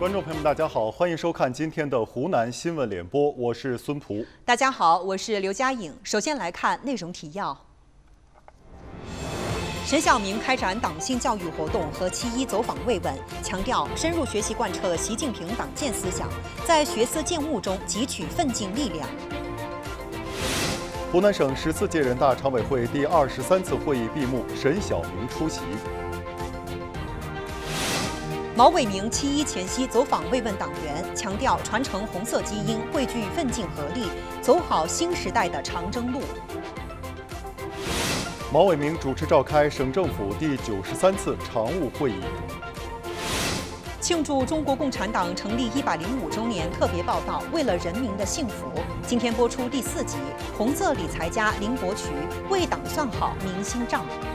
观众朋友们，大家好，欢迎收看今天的湖南新闻联播，我是孙璞。 大家好，我是刘佳颖。首先来看内容提要。沈晓明开展党性教育活动和7·1走访慰问，强调深入学习贯彻习近平党建思想，在学思践悟中汲取奋进力量。 湖南省14届人大常委会第23次会议闭幕，沈晓明出席。 毛伟明7·1前夕走访慰问党员，强调传承红色基因，汇聚奋进合力，走好新时代的长征路。 毛伟明主持召开省政府第93次常务会议。 庆祝中国共产党成立105周年特别报道《为了人民的幸福》，今天播出第4集。红色理财家林伯渠为党算好明星账。